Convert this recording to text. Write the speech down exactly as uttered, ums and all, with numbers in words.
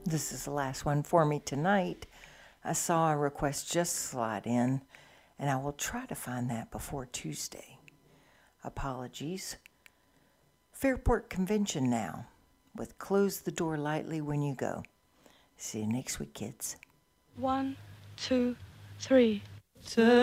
This is the last one for me tonight. I saw a request just slide in, and I will try to find that before Tuesday. Apologies. Fairport Convention now, with Close the Door Lightly When You Go. See you next week, kids. One, two, three.